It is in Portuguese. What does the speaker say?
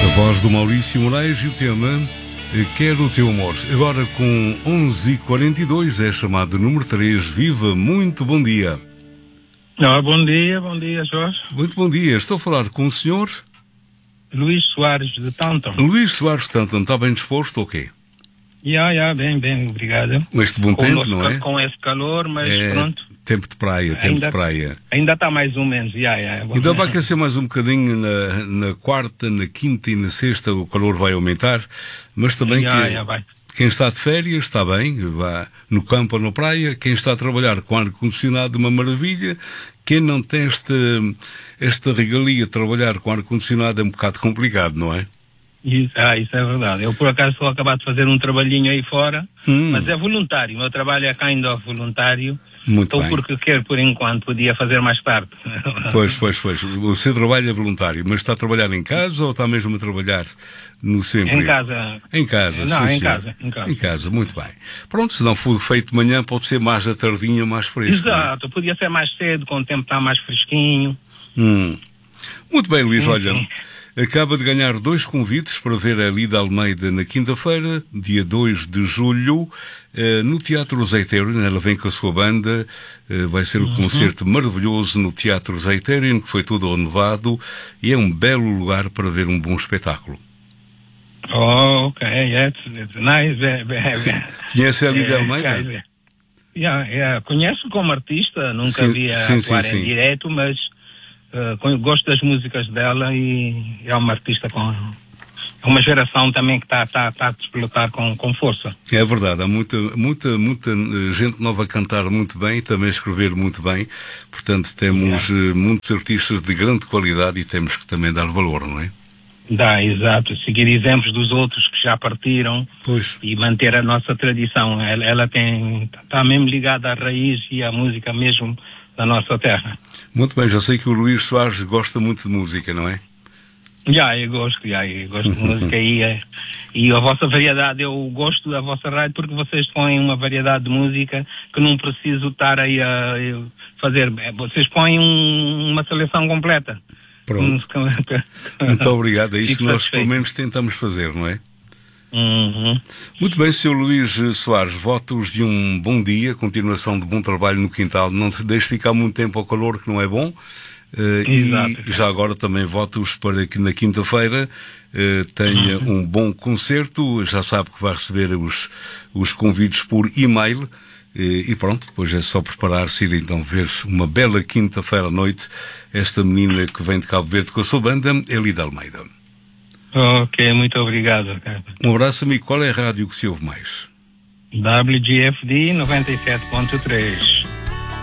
Voz do Maurício Moraes e o tema Quero o Teu Amor. Agora com 11h42 é chamado número 3. Viva, muito bom dia. Bom dia, Jorge. Muito bom dia, estou a falar com o senhor? Luís Soares de Taunton. Luís Soares de Taunton, está bem disposto ou quê? Bem, obrigado. Com este bom tempo, não é? Com esse calor, mas pronto. Tempo de praia, Ainda está mais ou menos, Ainda vai aquecer mais um bocadinho na quarta, na quinta e na sexta, o calor vai aumentar, mas também quem está de férias está bem, vá no campo ou na praia, quem está a trabalhar com ar-condicionado, uma maravilha, quem não tem esta regalia de trabalhar com ar-condicionado é um bocado complicado, não é? Isso é verdade. Eu, por acaso, estou a acabar de fazer um trabalhinho aí fora, mas é voluntário. O meu trabalho é kind of voluntário. Muito bem. Porque quero, por enquanto, podia fazer mais tarde. Pois. O seu trabalho é voluntário, mas está a trabalhar em casa ou está mesmo a trabalhar no seu emprego? Em casa. Em casa, não, sim, em sim. casa. Em casa, muito bem. Pronto, se não for feito de manhã, pode ser mais à tardinha, mais fresco. Exato, podia ser mais cedo, quando o tempo está mais fresquinho. Muito bem, Luís, olha... Acaba de ganhar 2 convites para ver a Lida Almeida na quinta-feira, dia 2 de julho, no Teatro Zeiterion. Ela vem com a sua banda, vai ser um concerto maravilhoso no Teatro Zeiterion, que foi todo ao nevado, e é um belo lugar para ver um bom espetáculo. Ok, it's nice. Conhece a Lida Almeida? Conheço como artista, nunca vi atuar em direto, mas... gosto das músicas dela e é uma artista com uma geração também que está a desplotar com força. É verdade, há muita gente nova a cantar muito bem e também a escrever muito bem, portanto temos muitos artistas de grande qualidade e temos que também dar valor, não é? Exato, seguir exemplos dos outros que já partiram e manter a nossa tradição. Ela está mesmo ligada à raiz e à música mesmo da nossa terra. Muito bem, já sei que o Luís Soares gosta muito de música, não é? Eu gosto de música e a vossa variedade, eu gosto da vossa rádio porque vocês põem uma variedade de música que não preciso estar aí a fazer, vocês põem uma seleção completa. Pronto. Muito obrigado, é isso que nós pelo menos tentamos fazer, não é? Muito bem, Sr. Luís Soares, votos de um bom dia, continuação de bom trabalho no quintal, não te deixe ficar muito tempo ao calor, que não é bom. E já agora também votos para que na quinta-feira tenha um bom concerto. Já sabe que vai receber os convites por e-mail e pronto, depois é só preparar-se e ir então ver uma bela quinta-feira à noite esta menina que vem de Cabo Verde com a sua banda, Lida Almeida. Ok, muito obrigado. Um abraço, amigo. Qual é a rádio que se ouve mais? WGFD 97.3.